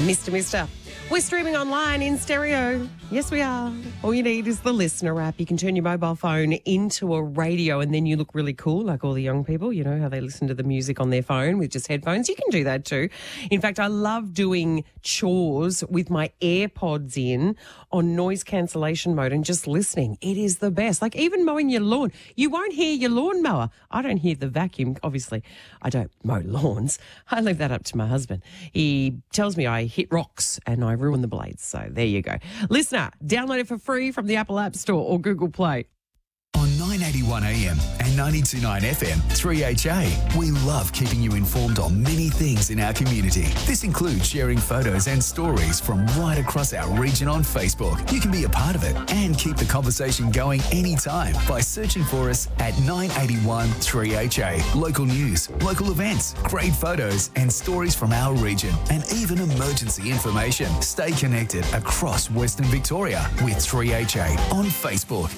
Mister. We're streaming online in stereo. Yes, we are. All you need is the Listener app. You can turn your mobile phone into a radio and then you look really cool, like all the young people. You know how they listen to the music on their phone with just headphones? You can do that too. In fact, I love doing chores with my AirPods in on noise cancellation mode and just listening. It is the best. Like even mowing your lawn. You won't hear your lawnmower. I don't hear the vacuum. Obviously, I don't mow lawns. I leave that up to my husband. He tells me I hit rocks and I ruin the blades. So there you go. Listener, download it for free from the Apple App Store or Google Play. On 981 AM and 92.9 FM, 3HA, we love keeping you informed on many things in our community. This includes sharing photos and stories from right across our region on Facebook. You can be a part of it and keep the conversation going anytime by searching for us at 981 3HA. Local news, local events, great photos and stories from our region and even emergency information. Stay connected across Western Victoria with 3HA on Facebook.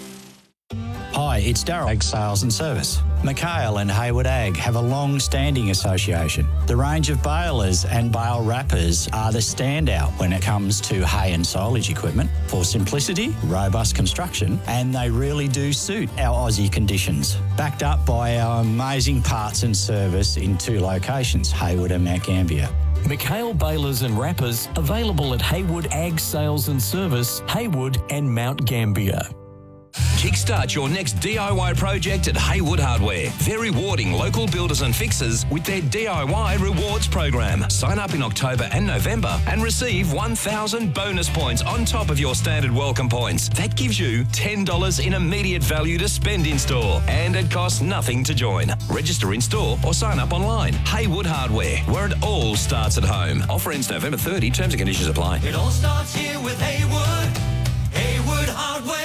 Hi, it's Darryl, Ag Sales and Service. Mikhail and Hayward Ag have a long-standing association. The range of balers and bale wrappers are the standout when it comes to hay and silage equipment for simplicity, robust construction, and they really do suit our Aussie conditions. Backed up by our amazing parts and service in 2 locations, Hayward and Mount Gambier. Mikhail Balers and Wrappers available at Hayward Ag Sales and Service, Hayward and Mount Gambier. Kickstart your next DIY project at Hayward Hardware. They're rewarding local builders and fixers with their DIY rewards program. Sign up in October and November and receive 1,000 bonus points on top of your standard welcome points. That gives you $10 in immediate value to spend in store, and it costs nothing to join. Register in store or sign up online. Hayward Hardware, where it all starts at home. Offer ends November 30. Terms and conditions apply. It all starts here with Hayward. Hayward Hardware.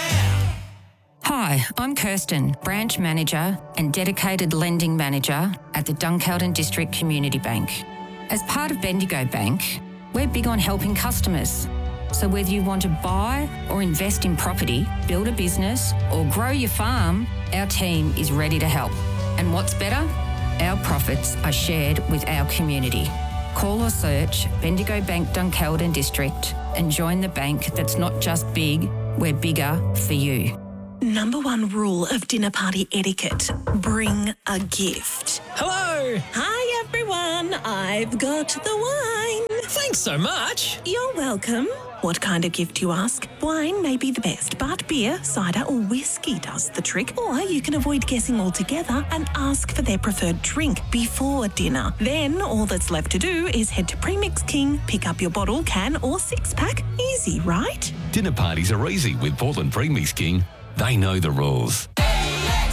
Hi, I'm Kirsten, Branch Manager and Dedicated Lending Manager at the Dunkeld District Community Bank. As part of Bendigo Bank, we're big on helping customers. So whether you want to buy or invest in property, build a business or grow your farm, our team is ready to help. And what's better? Our profits are shared with our community. Call or search Bendigo Bank Dunkeld District and join the bank that's not just big, we're bigger for you. Number 1 rule of dinner party etiquette, bring a gift. Hello. Hi everyone, I've got the wine. Thanks so much. You're welcome. What kind of gift, you ask? Wine may be the best, but beer, cider or whiskey does the trick. Or you can avoid guessing altogether and ask for their preferred drink before dinner. Then all that's left to do is head to Premix King, pick up your bottle, can or 6-pack. Easy, right? Dinner parties are easy with Portland Premix King. They know the rules.